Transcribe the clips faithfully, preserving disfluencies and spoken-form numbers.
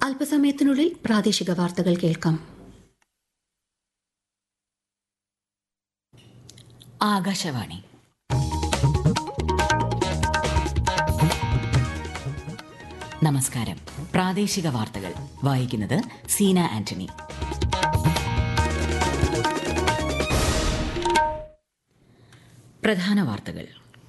അല്പസമയത്തിനുള്ളിൽ പ്രാദേശിക വാർത്തകൾ കേൾക്കാം. ആകാശവാണി. നമസ്കാരം. പ്രാദേശിക വാർത്തകൾ വായിക്കുന്നത് സീന ആന്റണി. പ്രധാന വാർത്തകൾ.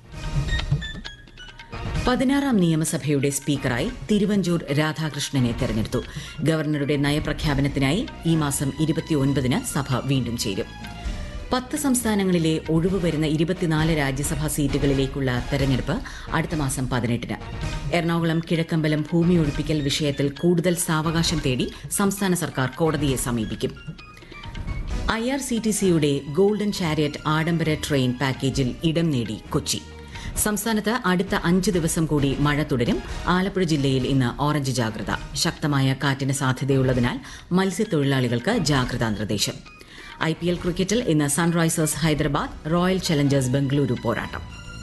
പതിനാറാം നിയമസഭയുടെ സ്പീക്കറായി തിരുവഞ്ചൂർ രാധാകൃഷ്ണനെ തെരഞ്ഞെടുത്തു. ഗവർണറുടെ നയപ്രഖ്യാപനത്തിനായി ഈ മാസം ഇരുപത്തിയൊൻപതിന് സഭ വീണ്ടും ചേരും. പത്ത് സംസ്ഥാനങ്ങളിലെ ഒഴിവ് വരുന്ന ഇരുപത്തിനാല് രാജ്യസഭാ സീറ്റുകളിലേക്കുള്ള തെരഞ്ഞെടുപ്പ് അടുത്ത മാസം പതിനെട്ടിന്. എറണാകുളം കിഴക്കമ്പലം ഭൂമി ഒഴിപ്പിക്കൽ വിഷയത്തിൽ കൂടുതൽ സാവകാശം തേടി സംസ്ഥാന സർക്കാർ കോടതിയെ സമീപിക്കും. ഐ ആർ സി ടി സിയുടെ ഗോൾഡൻ ചാരിയറ്റ് ആഡംബര ട്രെയിൻ പാക്കേജിൽ ഇടം നേടി കൊച്ചി. സംസ്ഥാനത്ത് അടുത്ത അഞ്ച് ദിവസം കൂടി മഴ തുടരും. ആലപ്പുഴ ജില്ലയിൽ ഇന്ന് ഓറഞ്ച് ജാഗ്രത. ശക്തമായ കാറ്റിന് സാധ്യതയുള്ളതിനാൽ മത്സ്യത്തൊഴിലാളികൾക്ക് ജാഗ്രതാ നിർദ്ദേശം. ഐ പി എൽ ക്രിക്കറ്റിൽ ഇന്ന് Sunrisers Hyderabad royal Challengers Bengaluru പോരാട്ടം.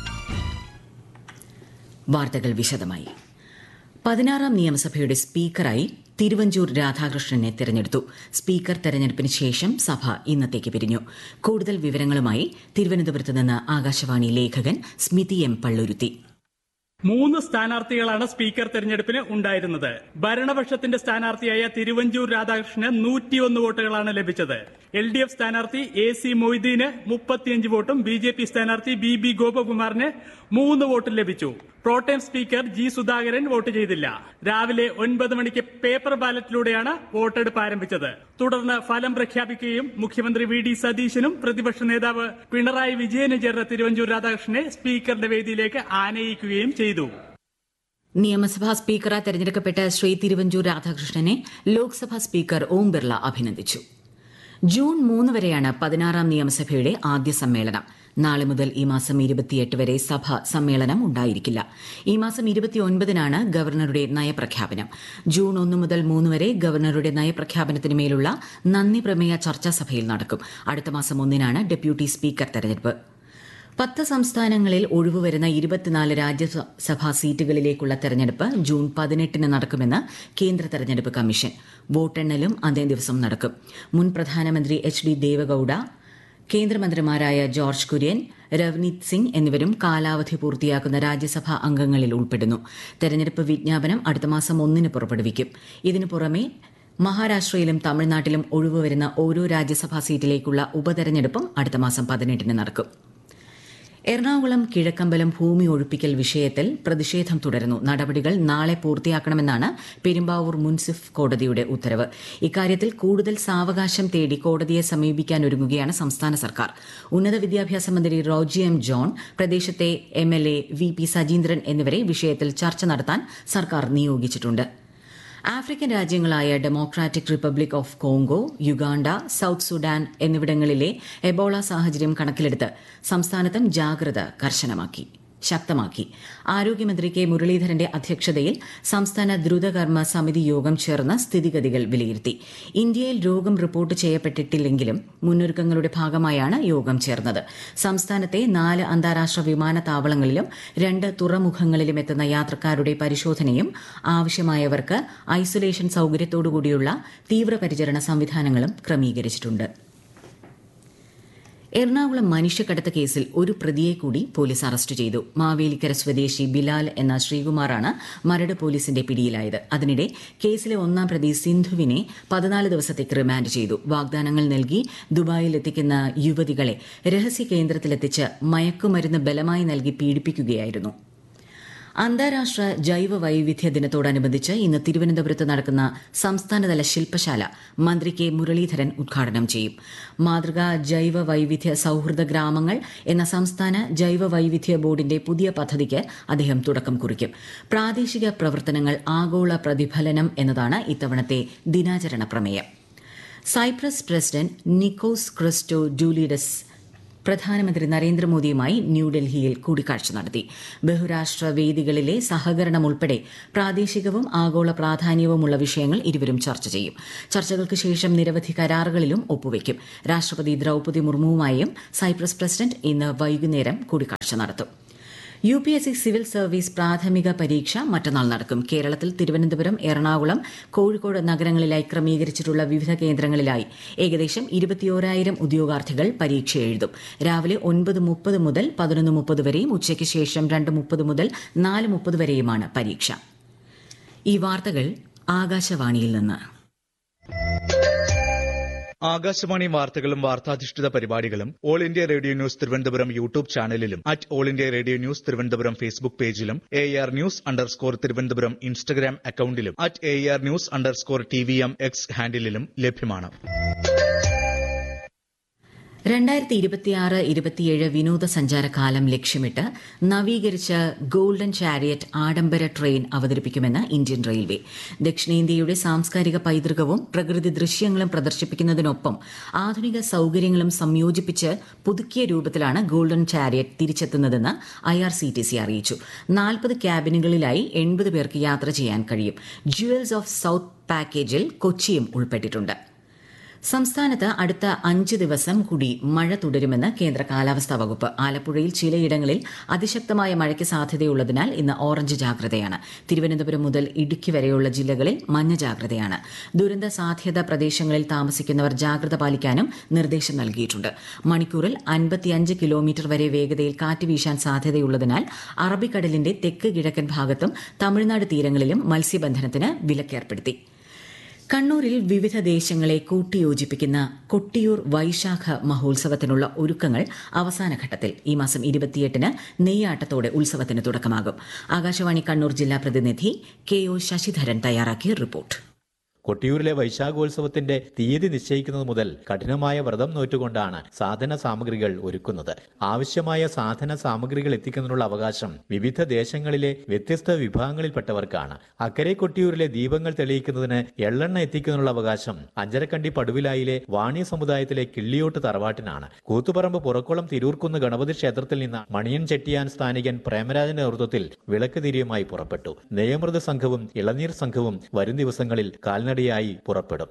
വാർത്തകൾ വിശദമായി. പതിനാറാം നിയമസഭയുടെ സ്പീക്കറായി തിരുവഞ്ചൂർ രാധാകൃഷ്ണനെ തെരഞ്ഞെടുത്തു. സ്പീക്കർ തെരഞ്ഞെടുപ്പിന് ശേഷം സഭ ഇന്നത്തേക്ക് പിരിഞ്ഞു. കൂടുതൽ വിവരങ്ങളുമായി തിരുവനന്തപുരത്ത് നിന്ന് ആകാശവാണി ലേഖകൻ സ്മിതി എം പള്ളുരുത്തി. മൂന്ന് സ്ഥാനാർത്ഥികളാണ് സ്പീക്കർ തെരഞ്ഞെടുപ്പിന് ഉണ്ടായിരുന്നത്. ഭരണപക്ഷത്തിന്റെ സ്ഥാനാർത്ഥിയായ തിരുവഞ്ചൂർ രാധാകൃഷ്ണന് നൂറ്റിയൊന്ന് വോട്ടുകളാണ് ലഭിച്ചത്. എൽ ഡി എഫ് സ്ഥാനാർത്ഥി എ സി മൊയ്തീന് മുപ്പത്തിയഞ്ച് വോട്ടും ബി ജെ പി സ്ഥാനാർത്ഥി ബി ബി ഗോപകുമാറിന് മൂന്ന് വോട്ടും ലഭിച്ചു. Pro tem speaker G Sudhakaran vote ചെയ്തില്ല. രാവിലെ ഒൻപത് മണിക്ക് പേപ്പർ ബാലറ്റിലൂടെയാണ് വോട്ടെടുപ്പ് ആരംഭിച്ചത്. തുടർന്ന് ഫലം പ്രഖ്യാപിക്കുകയും മുഖ്യമന്ത്രി വി ഡി സതീശനും പ്രതിപക്ഷ നേതാവ് പിണറായി വിജയനും ചേർന്ന തിരുവഞ്ചൂർ രാധാകൃഷ്ണനെ സ്പീക്കറുടെ വേദിയിലേക്ക് ആനയിക്കുകയും ചെയ്തു. നിയമസഭാ സ്പീക്കറായി തെരഞ്ഞെടുക്കപ്പെട്ട ശ്രീ തിരുവഞ്ചൂർ രാധാകൃഷ്ണനെ ലോക്സഭാ സ്പീക്കർ ഓം ബിർള അഭിനന്ദിച്ചു. ജൂൺ മൂന്ന് വരെയാണ് പതിനാറാം നിയമസഭയുടെ ആദ്യ സമ്മേളനം. നാളെ മുതൽ ഈ മാസം ഇരുപത്തിയെട്ട് വരെ സഭ സമ്മേളനം ഉണ്ടായിരിക്കില്ല. ഈ മാസം ഇരുപത്തിയൊൻപതിനാണ് ഗവർണറുടെ നയപ്രഖ്യാപനം. ജൂൺ ഒന്ന് മുതൽ മൂന്ന് വരെ ഗവർണറുടെ നയപ്രഖ്യാപനത്തിന് മേലുള്ള നന്ദി പ്രമേയ ചർച്ചാ സഭയിൽ നടക്കും. അടുത്ത മാസം ഒന്നിനാണ് ഡെപ്യൂട്ടി സ്പീക്കർ തെരഞ്ഞെടുപ്പ്. പത്ത് സംസ്ഥാനങ്ങളിൽ ഒഴിവുവരുന്ന ഇരുപത്തിനാല് രാജ്യസഭാ സീറ്റുകളിലേക്കുള്ള തെരഞ്ഞെടുപ്പ് ജൂൺ പതിനെട്ടിന് നടക്കുമെന്ന് കേന്ദ്ര തെരഞ്ഞെടുപ്പ് കമ്മീഷൻ. വോട്ടെണ്ണലും അതേ ദിവസം നടക്കും. മുൻ പ്രധാനമന്ത്രി എച്ച് ഡി ദേവഗൌഡ, കേന്ദ്രമന്ത്രിമാരായ ജോർജ് കുര്യൻ, രവ്നീത് സിംഗ് എന്നിവരും കാലാവധി പൂർത്തിയാക്കുന്ന രാജ്യസഭാ അംഗങ്ങളിൽ ഉൾപ്പെടുന്നു. തെരഞ്ഞെടുപ്പ് വിജ്ഞാപനം അടുത്ത മാസം ഒന്നിന് പുറപ്പെടുവിക്കും. ഇതിനു പുറമെ മഹാരാഷ്ട്രയിലും തമിഴ്നാട്ടിലും ഒഴിവുവരുന്ന ഓരോ രാജ്യസഭാ സീറ്റിലേക്കുള്ള ഉപതെരഞ്ഞെടുപ്പും അടുത്ത മാസം പതിനെട്ടിന് നടക്കും. എറണാകുളം കിഴക്കമ്പലം ഭൂമി ഒഴിപ്പിക്കൽ വിഷയത്തിൽ പ്രതിഷേധം തുടരുന്നു. നടപടികൾ നാളെ പൂർത്തിയാക്കണമെന്നാണ് പെരുമ്പാവൂർ മുൻസിഫ് കോടതിയുടെ ഉത്തരവ്. ഇക്കാര്യത്തിൽ കൂടുതൽ സാവകാശം തേടി കോടതിയെ സമീപിക്കാനൊരുങ്ങുകയാണ് സംസ്ഥാന സർക്കാർ. ഉന്നത വിദ്യാഭ്യാസ മന്ത്രി റോജി എം ജോൺ, പ്രദേശത്തെ M L A V P Sajeendran എന്നിവരെ വിഷയത്തിൽ ചർച്ച നടത്താൻ സർക്കാർ നിയോഗിച്ചിട്ടുണ്ട്. African രാജ്യങ്ങളായ democratic republic of Congo, Uganda, south Sudan എന്നിവിടങ്ങളിലെ എബോള സാഹചര്യം കണക്കിലെടുത്ത് സംസ്ഥാനത്തും ജാഗ്രത കർശനമാക്കി ശക്തമാക്കി. ആരോഗ്യമന്ത്രി കെ മുരളീധരന്റെ അധ്യക്ഷതയിൽ സംസ്ഥാന ദ്രുതകർമ്മ സമിതി യോഗം ചേർന്ന് സ്ഥിതിഗതികൾ വിലയിരുത്തി. ഇന്ത്യയിൽ രോഗം റിപ്പോർട്ട് ചെയ്യപ്പെട്ടിട്ടില്ലെങ്കിലും മുന്നൊരുക്കങ്ങളുടെ ഭാഗമായാണ് യോഗം ചേർന്നത്. സംസ്ഥാനത്തെ നാല് അന്താരാഷ്ട്ര വിമാനത്താവളങ്ങളിലും രണ്ട് തുറമുഖങ്ങളിലും എത്തുന്ന യാത്രക്കാരുടെ പരിശോധനയും ആവശ്യമായവർക്ക് ഐസൊലേഷൻ സൌകര്യത്തോടുകൂടിയുള്ള തീവ്രപരിചരണ സംവിധാനങ്ങളും ക്രമീകരിച്ചിട്ടുണ്ട്. എറണാകുളം മനുഷ്യക്കടത്ത് കേസിൽ ഒരു പ്രതിയെ കൂടി പോലീസ് അറസ്റ്റ് ചെയ്തു. മാവേലിക്കര സ്വദേശി ബിലാൽ എന്ന ശ്രീകുമാറാണ് മരട് പോലീസിന്റെ പിടിയിലായത്. അതിനിടെ കേസിലെ ഒന്നാം പ്രതി സിന്ധുവിനെ പതിനാല് ദിവസത്തേക്ക് റിമാൻഡ് ചെയ്തു. വാഗ്ദാനങ്ങൾ നൽകി ദുബായിൽ എത്തിക്കുന്ന യുവതികളെ രഹസ്യ കേന്ദ്രത്തിലെത്തിച്ച് മയക്കുമരുന്ന് ബലമായി നൽകി പീഡിപ്പിക്കുകയായിരുന്നു. അന്താരാഷ്ട്ര ജൈവ വൈവിധ്യ ദിനത്തോടനുബന്ധിച്ച് ഇന്ന് തിരുവനന്തപുരത്ത് നടക്കുന്ന സംസ്ഥാനതല ശില്പശാല മന്ത്രി കെ മുരളീധരൻ ഉദ്ഘാടനം ചെയ്യും. മാതൃകാ ജൈവ വൈവിധ്യ സൌഹൃദ ഗ്രാമങ്ങൾ എന്ന സംസ്ഥാന ജൈവ വൈവിധ്യ ബോർഡിന്റെ പുതിയ പദ്ധതിക്ക് അദ്ദേഹം തുടക്കം കുറിക്കും. പ്രാദേശിക പ്രവർത്തനങ്ങൾ ആഗോള പ്രതിഫലനം എന്നതാണ് ഇത്തവണത്തെ ദിനാചരണ പ്രമേയം. സൈപ്രസ് പ്രസിഡന്റ് നിക്കോസ് ക്രിസ്റ്റോ ഡൂലിഡസ് പ്രധാനമന്ത്രി നരേന്ദ്രമോദിയുമായി ന്യൂഡൽഹിയിൽ കൂടിക്കാഴ്ച നടത്തി. ബഹുരാഷ്ട്ര വേദികളിലെ സഹകരണം ഉൾപ്പെടെ പ്രാദേശികവും ആഗോള പ്രാധാന്യവുമുള്ള വിഷയങ്ങൾ ഇരുവരും ചർച്ച ചെയ്യും. ചർച്ചകൾക്ക് ശേഷം നിരവധി കരാറുകളിലും ഒപ്പുവയ്ക്കും. രാഷ്ട്രപതി ദ്രൌപദി മുർമുവുമായും സൈപ്രസ് പ്രസിഡന്റ് ഇന്ന് വൈകുന്നേരം കൂടിക്കാഴ്ച നടത്തും. U P S C civil service പ്രാഥമിക പരീക്ഷ മറ്റന്നാൾ നടക്കും. കേരളത്തിൽ തിരുവനന്തപുരം, എറണാകുളം, കോഴിക്കോട് നഗരങ്ങളിലായി ക്രമീകരിച്ചിട്ടുള്ള വിവിധ കേന്ദ്രങ്ങളിലായി ഏകദേശം ഇരുപത്തിയോരായിരം ഉദ്യോഗാർത്ഥികൾ പരീക്ഷ എഴുതും. രാവിലെ ഒൻപത് മുപ്പത് മുതൽ പതിനൊന്ന് മുപ്പത് വരെയും ഉച്ചയ്ക്ക് ശേഷം രണ്ട് മുപ്പത് മുതൽ നാല് മുപ്പത് വരെയുമാണ് പരീക്ഷ. ഈ വാർത്തകൾ ആകാശവാണിയിൽ നിന്ന്. ആകാശവാണി വാർത്തകളും വാർത്താധിഷ്ഠിത പരിപാടികളും all India radio news Thiruvananthapuram YouTube ചാനലിലും at all India radio news Thiruvananthapuram Facebook പേജിലും A R news underscore Thiruvananthapuram Instagram അക്കൌണ്ടിലും at A R news underscore T V M X ഹാൻഡിലും ലഭ്യമാണ്. രണ്ടായിരത്തി ഇരുപത്തിയാറ് ഇരുപത്തിയേഴ് വിനോദസഞ്ചാര കാലം ലക്ഷ്യമിട്ട് നവീകരിച്ച ഗോൾഡൻ ചാരിയറ്റ് ആഡംബര ട്രെയിൻ അവതരിപ്പിക്കുമെന്ന് ഇന്ത്യൻ റെയിൽവേ. ദക്ഷിണേന്ത്യയുടെ സാംസ്കാരിക പൈതൃകവും പ്രകൃതി ദൃശ്യങ്ങളും പ്രദർശിപ്പിക്കുന്നതിനൊപ്പം ആധുനിക സൌകര്യങ്ങളും സംയോജിപ്പിച്ച് പുതുക്കിയ രൂപത്തിലാണ് golden chariot തിരിച്ചെത്തുന്നതെന്ന് I R C T C അറിയിച്ചു. നാൽപ്പത് ക്യാബിനുകളിലായി എൺപത് പേർക്ക് യാത്ര ചെയ്യാൻ കഴിയും. ജുവൽസ് ഓഫ് സൌത്ത് പാക്കേജിൽ കൊച്ചിയും ഉൾപ്പെട്ടിട്ടുണ്ട്. സംസ്ഥാനത്ത് അടുത്ത അഞ്ച് ദിവസം കൂടി മഴ തുടരുമെന്ന് കേന്ദ്ര കാലാവസ്ഥാ വകുപ്പ്. ആലപ്പുഴയിൽ ചിലയിടങ്ങളിൽ അതിശക്തമായ മഴയ്ക്ക് സാധ്യതയുള്ളതിനാൽ ഇന്ന് ഓറഞ്ച് ജാഗ്രതയാണ്. തിരുവനന്തപുരം മുതൽ ഇടുക്കി വരെയുള്ള ജില്ലകളിൽ മഞ്ഞ ജാഗ്രതയാണ്. ദുരന്ത സാധ്യത പ്രദേശങ്ങളിൽ താമസിക്കുന്നവർ ജാഗ്രത പാലിക്കാനും നിർദ്ദേശം നൽകിയിട്ടുണ്ട്. മണിക്കൂറിൽ അൻപത്തിയഞ്ച് കിലോമീറ്റർ വരെ വേഗതയിൽ കാറ്റ് വീശാൻ സാധ്യതയുള്ളതിനാൽ അറബിക്കടലിന്റെ തെക്ക് കിഴക്കൻ ഭാഗത്തും തമിഴ്നാട് തീരങ്ങളിലും മത്സ്യബന്ധനത്തിന് വിലക്കേർപ്പെടുത്തി. കണ്ണൂരിൽ വിവിധ ദേശങ്ങളെ കൂട്ടിയോജിപ്പിക്കുന്ന കൊട്ടിയൂർ വൈശാഖ മഹോത്സവത്തിനുള്ള ഒരുക്കങ്ങൾ അവസാനഘട്ടത്തിൽ. ഈ മാസം ഇരുപത്തിയെട്ടിന് നെയ്യാട്ടത്തോടെ ഉത്സവത്തിന് തുടക്കമാകും. ആകാശവാണി കണ്ണൂർ ജില്ലാ പ്രതിനിധി കെ ഒ ശശിധരൻ തയ്യാറാക്കിയ റിപ്പോർട്ട്. കൊട്ടിയൂരിലെ വൈശാഖോത്സവത്തിന്റെ തീയതി നിശ്ചയിക്കുന്നത് മുതൽ കഠിനമായ വ്രതം നോറ്റുകൊണ്ടാണ് സാധന സാമഗ്രികൾ ഒരുക്കുന്നത്. ആവശ്യമായ സാധന സാമഗ്രികൾ എത്തിക്കുന്നതിനുള്ള അവകാശം വിവിധ ദേശങ്ങളിലെ വ്യത്യസ്ത വിഭാഗങ്ങളിൽപ്പെട്ടവർക്കാണ്. അക്കരെ കൊട്ടിയൂരിലെ ദീപങ്ങൾ തെളിയിക്കുന്നതിന് എള്ളെണ്ണ എത്തിക്കുന്നതിനുള്ള അവകാശം അഞ്ചരക്കണ്ടി പടുവിലായിലെ വാണി സമുദായത്തിലെ കിള്ളിയോട്ട് തറവാട്ടിനാണ്. കൂത്തുപറമ്പ് പുറക്കുളം തിരൂർക്കുന്ന് ഗണപതി ക്ഷേത്രത്തിൽ നിന്ന് മണിയൻ ചെട്ടിയാൻ സ്ഥാനികൻ പ്രേമരാജന്റെ നേതൃത്വത്തിൽ വിളക്ക് തിരിയുമായി പുറപ്പെട്ടു. നെയ്യമൃത സംഘവും ഇളനീർ സംഘവും വരും ദിവസങ്ങളിൽ കാൽനട പുറപ്പെടും.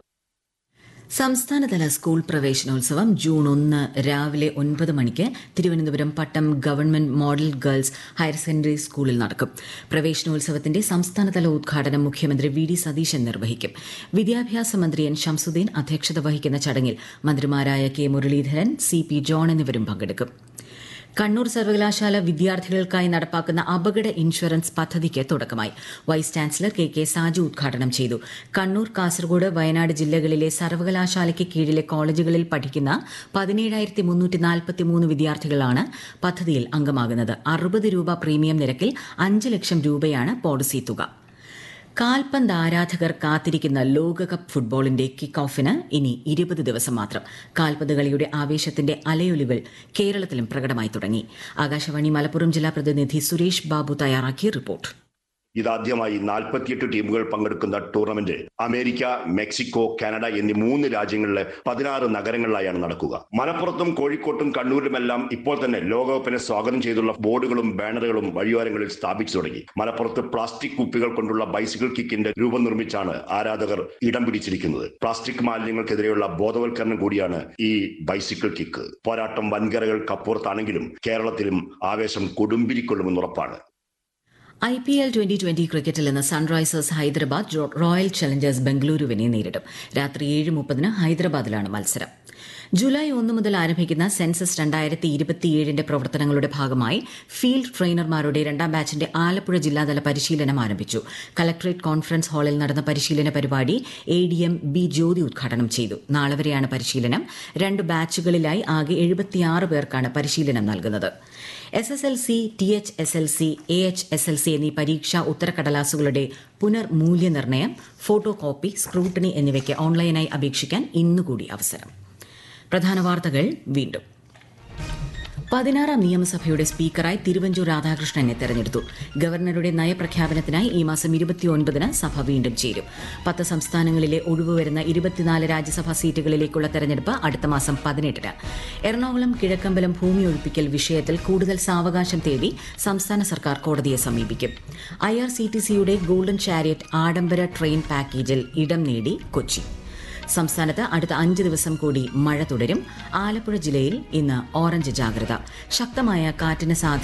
സംസ്ഥാനതല സ്കൂൾ പ്രവേശനോത്സവം ജൂൺ ഒന്ന് രാവിലെ ഒൻപത് മണിക്ക് തിരുവനന്തപുരം പട്ടം government model girls higher secondary സ്കൂളിൽ നടക്കും. പ്രവേശനോത്സവത്തിന്റെ സംസ്ഥാനതല ഉദ്ഘാടനം മുഖ്യമന്ത്രി വി ഡി സതീശൻ നിർവഹിക്കും. വിദ്യാഭ്യാസ മന്ത്രി എൻ ശംസുദ്ദീൻ അധ്യക്ഷത വഹിക്കുന്ന ചടങ്ങിൽ മന്ത്രിമാരായ K Muraleedharan, C P John എന്നിവരും പങ്കെടുക്കും. കണ്ണൂർ സർവകലാശാല വിദ്യാർത്ഥികൾക്കായി നടപ്പാക്കുന്ന അപകട ഇൻഷുറൻസ് പദ്ധതിക്ക് തുടക്കമായി. Vice chancellor K K Saju ഉദ്ഘാടനം ചെയ്തു. കണ്ണൂർ, കാസർഗോഡ്, വയനാട് ജില്ലകളിലെ സർവകലാശാലയ്ക്ക് കീഴിലെ കോളേജുകളിൽ പഠിക്കുന്ന പതിനേഴായിരത്തി മുന്നൂറ്റി നാൽപ്പത്തി മൂന്ന് വിദ്യാർത്ഥികളാണ് പദ്ധതിയിൽ അംഗമാകുന്നത്. അറുപത് രൂപ പ്രീമിയം നിരക്കിൽ അഞ്ച് ലക്ഷം രൂപയാണ് പോളിസി തുക. കാൽപന്ത് ആരാധകർ കാത്തിരിക്കുന്ന ലോകകപ്പ് ഫുട്ബോളിന്റെ കിക്ക് ഓഫിന് ഇനി ഇരുപത് ദിവസം മാത്രം. കാൽപന്ത് കളിയുടെ ആവേശത്തിന്റെ അലയൊലികൾ കേരളത്തിലും പ്രകടമായി തുടങ്ങി. ആകാശവാണി മലപ്പുറം ജില്ലാ പ്രതിനിധി സുരേഷ് ബാബു തയ്യാറാക്കിയ റിപ്പോർട്ട്. ഇതാദ്യമായി നാൽപ്പത്തിയെട്ട് ടീമുകൾ പങ്കെടുക്കുന്ന ടൂർണമെന്റ് അമേരിക്ക, മെക്സിക്കോ, കാനഡ എന്നീ മൂന്ന് രാജ്യങ്ങളിലെ പതിനാറ് നഗരങ്ങളിലായാണ് നടക്കുക. മലപ്പുറത്തും കോഴിക്കോട്ടും കണ്ണൂരിലുമെല്ലാം ഇപ്പോൾ തന്നെ ലോകകപ്പിനെ സ്വാഗതം ചെയ്തുള്ള ബോർഡുകളും ബാനറുകളും വഴിയോരങ്ങളിൽ സ്ഥാപിച്ചു തുടങ്ങി. മലപ്പുറത്ത് പ്ലാസ്റ്റിക് കുപ്പികൾ കൊണ്ടുള്ള ബൈസിക്കിൾ കിക്കിന്റെ രൂപം നിർമ്മിച്ചാണ് ആരാധകർ ഇടം പിടിച്ചിരിക്കുന്നത്. പ്ലാസ്റ്റിക് മാലിന്യങ്ങൾക്കെതിരെയുള്ള ബോധവൽക്കരണം കൂടിയാണ് ഈ ബൈസിക്കിൾ കിക്ക്. പോരാട്ടം വൻകരകൾക്കപ്പുറത്താണെങ്കിലും കേരളത്തിലും ആവേശം കൊടുമ്പിരിക്കൊള്ളുമെന്ന് ഉറപ്പാണ്. I P L twenty twenty ക്രിക്കറ്റിൽ ഇന്ന് സൺറൈസേഴ്സ് ഹൈദരാബാദ് റോയൽ ചലഞ്ചേഴ്സ് ബംഗളൂരുവിനെ നേരിടും. രാത്രി ഏഴ് മുപ്പതിന് ഹൈദരാബാദിലാണ് മത്സരം. ജൂലൈ ഒന്ന് മുതൽ ആരംഭിക്കുന്ന സെൻസസ് രണ്ടായിരത്തി ഇരുപത്തിയേഴിന്റെ പ്രവർത്തനങ്ങളുടെ ഭാഗമായി ഫീൽഡ് ട്രെയിനർമാരുടെ രണ്ടാം ബാച്ചിന്റെ ആലപ്പുഴ ജില്ലാതല പരിശീലനം ആരംഭിച്ചു. കലക്ടറേറ്റ് കോൺഫറൻസ് ഹാളിൽ നടന്ന പരിശീലന പരിപാടി എ ഡി എം ബി ജ്യോതി ഉദ്ഘാടനം ചെയ്തു. നാളെ വരെയാണ് പരിശീലനം. രണ്ട് ബാച്ചുകളിലായി ആകെ എഴുപത്തിയാറ് പേർക്കാണ് പരിശീലനം നൽകുന്നത്. S S L C, T H S L C, A H S L C എന്നീ പരീക്ഷാ ഉത്തരക്കടലാസുകളുടെ പുനർമൂല്യനിർണ്ണയം, ഫോട്ടോ കോപ്പി, സ്ക്രൂട്ടണി എന്നിവയ്ക്ക് ഓൺലൈനായി അപേക്ഷിക്കാൻ ഇന്നുകൂടി അവസരം. പ്രധാന വാർത്തകൾ വീണ്ടും. പതിനാറാം നിയമസഭയുടെ സ്പീക്കറായി തിരുവഞ്ചൂർ രാധാകൃഷ്ണനെ തെരഞ്ഞെടുത്തു. ഗവർണറുടെ നയപ്രഖ്യാപനത്തിനായി ഈ മാസം ഇരുപത്തിയൊൻപതിന് സഭ വീണ്ടും ചേരും. പത്ത് സംസ്ഥാനങ്ങളിലെ ഒഴിവുവരുന്ന ഇരുപത്തിനാല് രാജ്യസഭാ സീറ്റുകളിലേക്കുള്ള തെരഞ്ഞെടുപ്പ് അടുത്ത മാസം പതിനെട്ടിന്. എറണാകുളം കിഴക്കമ്പലം ഭൂമി ഒഴിപ്പിക്കൽ വിഷയത്തിൽ കൂടുതൽ സാവകാശം തേടി സംസ്ഥാന സർക്കാർ കോടതിയെ സമീപിക്കും. ഐ ആർ സി ടി സിയുടെ ഗോൾഡൻ ചാരിയറ്റ് ആഡംബര ട്രെയിൻ പാക്കേജിൽ ഇടം നേടി കൊച്ചി. സംസ്ഥാനത്ത് അടുത്ത അഞ്ച് ദിവസം കൂടി മഴ തുടരും. ആലപ്പുഴ ജില്ലയിൽ ഇന്ന് ഓറഞ്ച് ജാഗ്രത. ശക്തമായ കാറ്റിന് സാധ്യത